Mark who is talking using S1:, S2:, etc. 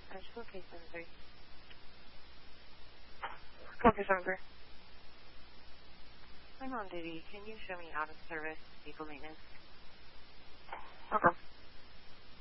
S1: Just okay, 73.
S2: Copy 73.
S1: I'm on duty. Can you show me out of service vehicle maintenance?
S2: Okay.